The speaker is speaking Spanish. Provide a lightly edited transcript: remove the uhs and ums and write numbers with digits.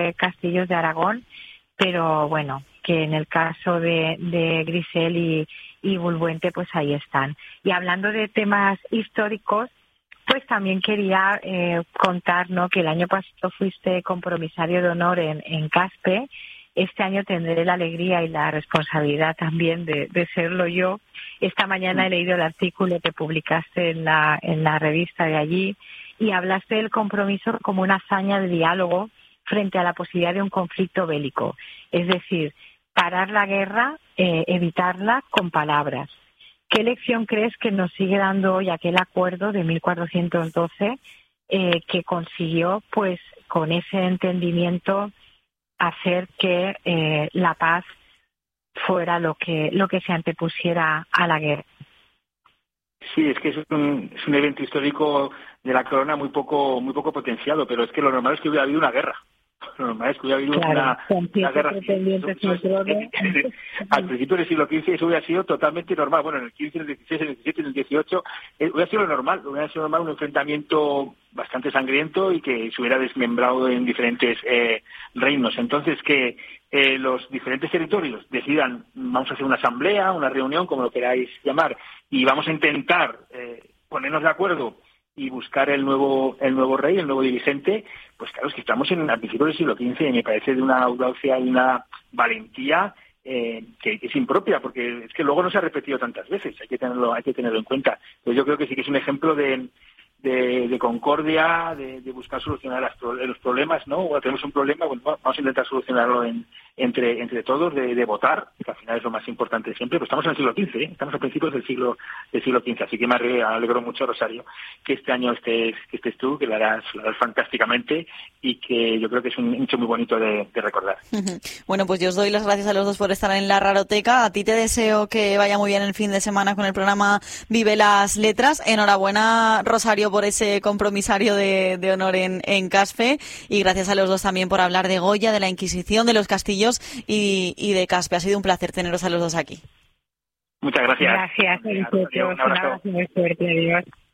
castillos de Aragón, pero bueno, que en el caso de Grisel y Bulbuente, pues ahí están. Y hablando de temas históricos, pues también quería contar, ¿no?, que el año pasado fuiste compromisario de honor en Caspe. Este año tendré la alegría y la responsabilidad también de serlo yo. Esta mañana he leído el artículo que publicaste en la revista de allí y hablaste del compromiso como una hazaña de diálogo frente a la posibilidad de un conflicto bélico. Es decir, parar la guerra, evitarla con palabras. ¿Qué lección crees que nos sigue dando hoy aquel acuerdo de 1412 que consiguió, pues, con ese entendimiento, hacer que la paz fuera lo que se antepusiera a la guerra? Sí, es que es un evento histórico de la corona muy poco potenciado, pero es que lo normal es que hubiera habido una guerra. Lo normal es que hubiera habido una guerra civil. Al principio del siglo XV eso hubiera sido totalmente normal. Bueno, en el XV, en el XVI, en el XVII, en el XVIII hubiera sido lo normal. Hubiera sido normal un enfrentamiento bastante sangriento y que se hubiera desmembrado en diferentes reinos. Entonces, que los diferentes territorios decidan, vamos a hacer una asamblea, una reunión, como lo queráis llamar, y vamos a intentar ponernos de acuerdo y buscar el nuevo rey, el nuevo dirigente, pues claro, es que estamos al principio del siglo XV y me parece de una audacia y una valentía que es impropia, porque es que luego no se ha repetido tantas veces, hay que tenerlo en cuenta. Pues yo creo que sí que es un ejemplo de concordia, de buscar solucionar los problemas, ¿no? Bueno, tenemos un problema, bueno, vamos a intentar solucionarlo entre todos, de votar, que al final es lo más importante siempre. Pues estamos en el siglo XV, estamos a principios del siglo XV, así que me alegro mucho, Rosario, que este año estés tú, que lo harás fantásticamente y que yo creo que es un hecho muy bonito de recordar. Bueno, pues yo os doy las gracias a los dos por estar en la Raroteca. A ti te deseo que vaya muy bien el fin de semana con el programa Vive las Letras. Enhorabuena, Rosario, por ese compromisario de honor en Caspe, y gracias a los dos también por hablar de Goya, de la Inquisición, de los castillos y de Caspe. Ha sido un placer teneros a los dos aquí. Muchas gracias. Gracias. Un abrazo. Muy fuerte. Adiós.